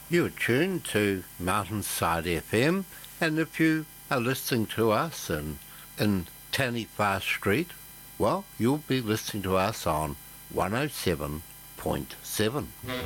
You're tuned to Mountainside FM, and if you are listening to us in Taniwha Street, well, you'll be listening to us on 107.7.